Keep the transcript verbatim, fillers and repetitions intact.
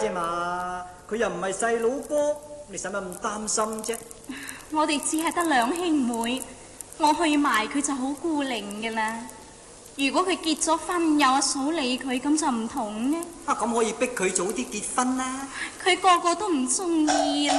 啫嘛，佢又唔係細佬哥，你使乜咁擔心啫？ 我哋只係得兩兄妹，我去埋佢就好孤零噶啦。如果佢結咗婚，有阿嫂理佢，咁就唔同呢。 啊，咁可以逼佢早啲結婚啦。 佢個個都唔中意啦。